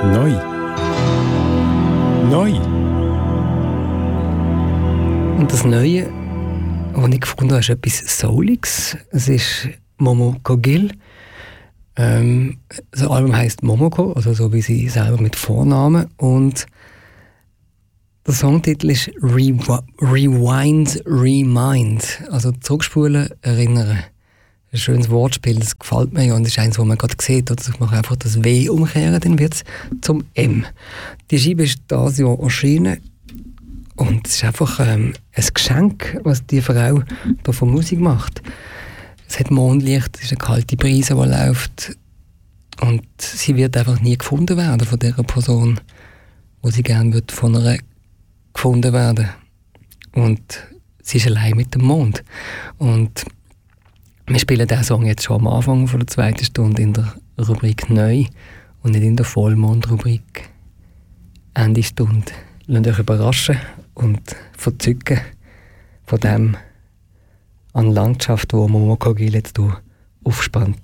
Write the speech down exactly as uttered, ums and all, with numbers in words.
Neu. Neu. Und das Neue, was ich gefunden habe, ist etwas Souliges. Es ist Momo Kogil. Ähm, das Album heisst Momoko, also so wie sie selber mit Vornamen. Und der Songtitel ist Rewi- Rewind, Remind. Also zurückspulen, erinnern. Ein schönes Wortspiel, das gefällt mir ja. Und das ist eins, was man gerade sieht. Oder ich mache einfach das W umkehren, dann wird es zum M. Die Scheibe ist dieses Jahr erschienen. Und es ist einfach ähm, ein Geschenk, was die Frau hier von Musik macht. Es hat Mondlicht, es ist eine kalte Brise, die läuft. Und sie wird einfach nie gefunden werden von dieser Person, wo sie gerne wird von einer gefunden werden. Und sie ist allein mit dem Mond. Und wir spielen diesen Song jetzt schon am Anfang von der zweiten Stunde in der Rubrik Neu und nicht in der Vollmond-Rubrik Ende Stunde. Lasst euch überraschen und verzücken von dem an Landschaft, die Momo Kogil jetzt hier aufspannt.